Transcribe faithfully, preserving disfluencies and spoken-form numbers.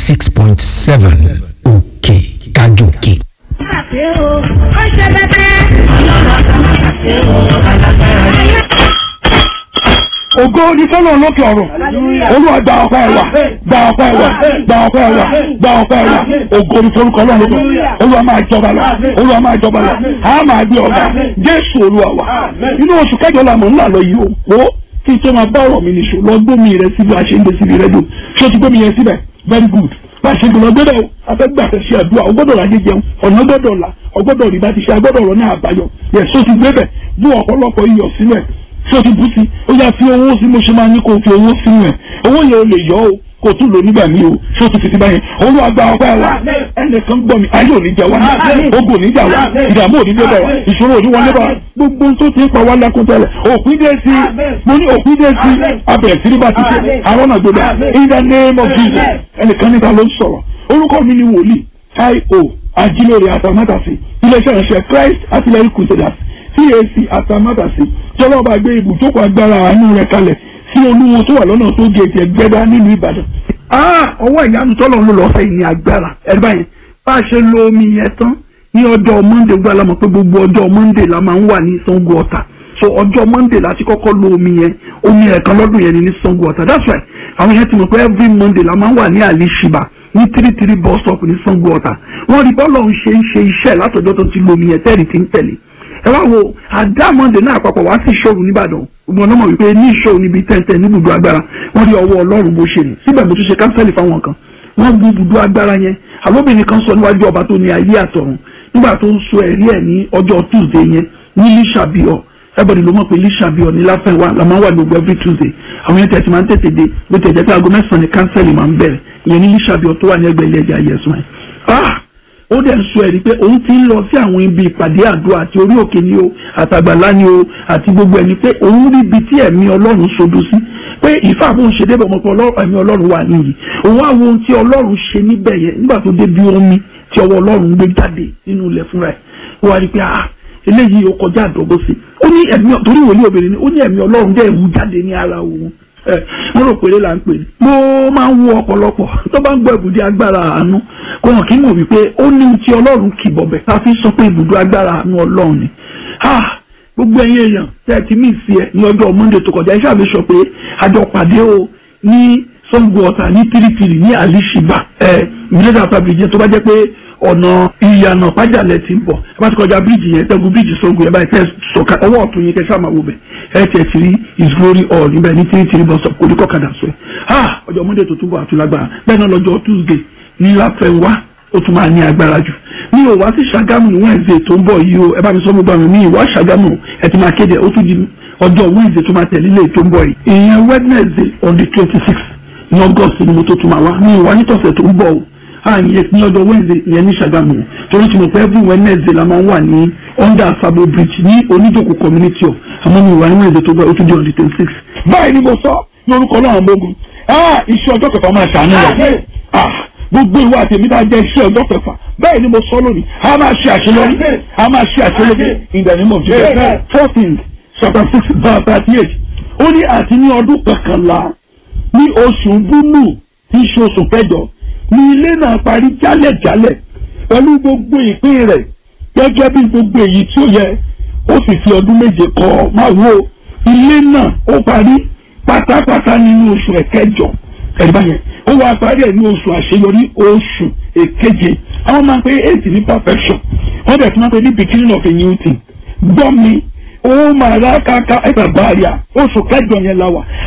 six point seven òkè kájòkè. ògo ni fọlọ́run lókè ọ̀run. Olúwa gba ọpẹ́ wa, gba ọpẹ́ wa, gba ọpẹ́ wa, gba ọpẹ́ wa. ògo ni forúkọ Ọlọ́run lókè. Olúwa máa jọba lọ, Olúwa máa jọba lọ. a máa gbé ọba Jésù Olúwa wa. inú oṣù kẹjọ la mọ̀ ńlá lọ yìí o. wo kí n tó máa bá ọ̀rọ̀ mi nìṣó lọ gbómi rẹ síbi àṣeyìnbó síbi rẹ́díò. ṣé o ti gbómi yẹn síbẹ̀? very good. pàṣẹ gbọ́dọ̀ gbọ́dọ̀ o afẹ́gbà àtẹ̀ṣe àdúrà o gbọ́dọ̀ láyé jẹun ọ̀nà gbọ́dọ̀ là o gbọ́dọ̀ rí bá ti ṣe agbọ́dọ̀ rọ ní àbáyọ. yẹ so ti gbé bẹ̀ bú ọ̀pọ̀lọpọ̀ iyọ̀ sílẹ̀ so ti bú sí ó yà fi owó sí mo ṣe máa ní kó fi owó sínú ẹ̀ owó yẹn o lè yọ o kò tún lò nígbà míì o so ti fi ti báyẹn Olúwa gba ọpẹ́ wa ẹnìkan gbọ́ mi ayé òní jẹ wá ogun òní jà wá ìdààmú òní dé bá wa ìṣòro òní wọlé bá wa gbogbo tó ti ń pa wá lákún tẹ́lẹ̀ òpin dé sí mo ní òpin dé sí abẹ̀rẹ̀ sí ní bá ti ṣe àwọn náà gbọdọ̀ in the name of Jesus ẹnìkan níta ló ń sọ̀rọ̀ orúkọ mi ni wòlíì i o ajílóore àtàmátàsí iléeṣẹ́ ìránṣẹ́ Christ Artillery Crusaders C A C àtàmátàsí tọ́lọ́ba gbé ibùjókòó agbára àánú rẹ̀ kalẹ̀ sí olúwo tó wà lọ́nà tó géètì ẹgbẹ́dá nílùú Ìbàdàn. ọwọ́ ìyanu tọ́lọ̀ ló lọ́ọ́ fẹ́ ní agbára ẹ̀rí báyìí bá a ṣe lo omi yẹn tán ní ọjọ́ Monday gbọ́ alámọ̀ pé gbogbo ọjọ́ Monday la máa ń wà ní Sango Ọ̀tà so ọjọ́ Monday láti kọ́kọ́ lo omi yẹn omi ẹ̀kan lọ́dún yẹn ní Sango Ọ̀tà that's why àwọn yẹn ti mọ̀ pé every Monday la máa ń wà ní Alishiba ní three three bus stop ní Sango Ọ̀tà wọ́n rí bọ́ọ̀lù ń ṣe ń ṣe iṣẹ́ látọjọ́ tó ti lo omi yẹn tẹ́rì ti ń tẹ̀lé ẹ wá wo àdá Monday náà àpapọ̀ wá sí ìṣòro nìbàdàn gbọ́n náà mọ̀ wípé ní ìṣòro níbi tẹ́ntẹ́n ní ibùdó agbára wọ́n rí ọwọ́ Ọlọ́run bó ṣe ní síbẹ̀ mo tún ṣe kánsẹ́lì fáwọn kan wọ́n bu ibùdó agbára yẹn àlóbìnrin kan sọ níwájú ọba tó ní ayé àtọ̀run nígbà tó ń sọ ẹ̀rí ẹ̀ ní ọjọ́ Tuesday yẹn ní Lísàbíọ̀ everybody ló mọ̀ pé Lísàbíọ̀ ní Láfẹ̀wá la máa ń wà gbogbo every Tuesday àwọn yẹn tẹ̀sí máa ń tètè dé bó tẹ̀ jẹ́ pé aago mẹ́sàn-án ní kánsẹ́lì máa ń bẹ̀rẹ̀ ìyẹn ní Lísàbíọ̀ tó wà ní ẹgbẹ́ ilé ẹja yẹsùn ẹ̀ ó dẹ̀ sọ ẹ̀rí pé òun ti ń lọ sí àwọn ibi ìpàdé àdúrà àti orí òkè ni o àtàgbàlá ni o àti gbogbo ẹni pé òun rí ibi tí ẹ̀mí Ọlọ́run sodo sí pé ìfà bóun ṣe débẹ̀ ọmọ pé ẹ̀mí Ọlọ́run wà níyì òun á wo ohun tí Ọlọ́run ṣe níbẹ̀ yẹn nígbà tó dé bí omi tí ọwọ́ Ọlọ́run gbé jáde nínú ilẹ̀ fúnra ẹ̀ ó wá rí pé ah eléyìí ó kọjá àdọ́gbó sí ó ní ẹ̀mí torí wòlíì obìnrin ni ó ní ẹ̀mí Ọlọ́run dẹ̀ wú jáde ní ara òun mo rò pé là ń pè ní. mo máa ń wo ọ̀pọ̀lọpọ̀ tó bá ń gbọ́ ibùdó agbára àánú kò hàn kí n mọ̀ wípé ó ní ti Ọlọ́run kì bọ̀bẹ̀ tá a fi sọ pé ibùdó agbára àánú Ọlọ́run ni. gbogbo ẹ̀yin èèyàn tẹ́ ẹ ti mí sí ẹ ní ọjọ́ Monday tó kọjá iṣẹ́ àbí sọ pé àjọ pàdé o ní Sango Ọ̀tà ní tìrìtìrì ní Alishiba ìmúlẹ̀dà àtàbíjẹ tó bá jẹ́ pé ọ̀nà ìyànà pàjálẹ̀ ti ń bọ̀ ẹ bá ti kọjá bíríìjì yẹn tẹ́gun bíríìjì Sango yẹn báyìí tẹ́ sọ̀ka ọwọ́ ọ̀tún yẹn kẹ́ sáà máa wò bẹ̀ ẹ tẹ̀ sí His Glory Hall níbẹ̀ ní three three bus stop kò ní kọ́kadà sọ ẹ̀ ha ọjọ́ Monday tó túbọ̀ àtúlágbára bẹ́ẹ̀ náà lọ́jọ́ Tuesday ní Láfẹ̀wá ó tún máa ní agbára jù mi ò wá sí Ṣàgámù ní Wednesday tó ń bọ̀ yìí o ẹ bá mi sọ gbogbo àwọn mi ìwà Ṣàgámù ẹ ti máa kéde ó tún di ọjọ́ Wednesday tó máa tẹ̀lé ilé tó ń bọ̀ yìí ìyẹn Wednesday on the twenty sixth ní August ni mo tó tún máa wá mi ìwà nítọ̀sẹ̀ tó ń bọ̀ o àyè ní ọjọ́ Wednesday ìyẹn ní Ṣàgámù torí tí mo fẹ́ every Wednesday la máa ń wà ní under Sabo Bridge ní Oníjòkó community of àmọ́ mi ìwà ní Wednesday tó bọ̀ ó tún di on the twenty sixth. báyìí ni mo sọ ní orúkọ náà gbógun iṣẹ́ ọjọ́ kẹfà máa ṣàánú rẹ̀ gbogbo ìwà àtẹ̀mí bá jẹ́ iṣẹ́ ọjọ́ kẹfà báyìí ni mo sọ lónìí a máa ṣe àṣeyọrí a máa ṣe àṣeyọrí in the name of Jesus. fourteen chapter six verse thirty eight ó ní àti ní ọdún kọkànlá ní oṣù búlù tí í ṣe oṣù kẹjọ ní ilé náà parí jálẹ̀jálẹ̀ pẹ̀lú gbogbo ìpín rẹ̀ gẹ́gẹ́ bí gbogbo èyí tí ó yẹ ó sì fi ọdún méje kọ́ máa wo ilé náà ó parí pátápátá nínú oṣù ẹ̀kẹjọ ẹ̀gbá yẹn ó wá parí ẹ̀ ní oṣù àṣeyọrí oṣù èkeje àwọn máa ń pe eight ní perfection wọ́n bẹ̀ tí wọ́n pe ní beginning of a new thing gbọ́ mi ó máa rá káká ẹ̀gbà báyà oṣù kẹjọ yẹn la wà.